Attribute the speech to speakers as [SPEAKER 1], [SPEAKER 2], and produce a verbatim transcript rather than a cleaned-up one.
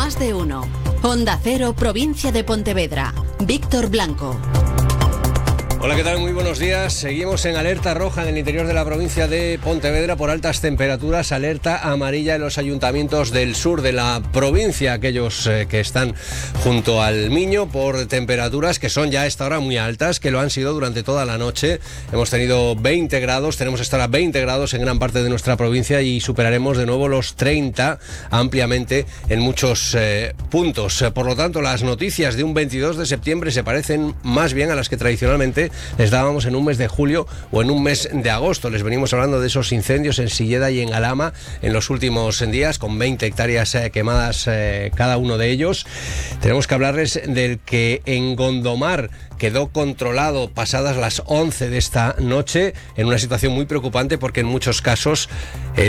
[SPEAKER 1] Más de uno. Onda Cero, provincia de Pontevedra. Víctor Blanco.
[SPEAKER 2] Hola, ¿qué tal? Muy buenos días. Seguimos en alerta roja en el interior de la provincia de Pontevedra por altas temperaturas, alerta amarilla en los ayuntamientos del sur de la provincia, aquellos eh, que están junto al Miño, por temperaturas que son ya a esta hora muy altas, que lo han sido durante toda la noche. Hemos tenido veinte grados, tenemos hasta ahora veinte grados en gran parte de nuestra provincia y superaremos de nuevo los treinta ampliamente en muchos eh, puntos. Por lo tanto, las noticias de un veintidós de septiembre se parecen más bien a las que tradicionalmente les dábamos en un mes de julio o en un mes de agosto. Les venimos hablando de esos incendios en Silleda y en Alhama en los últimos días, con veinte hectáreas eh, quemadas eh, cada uno de ellos. Tenemos que hablarles del que en Gondomar quedó controlado pasadas las once de esta noche, en una situación muy preocupante porque en muchos casos el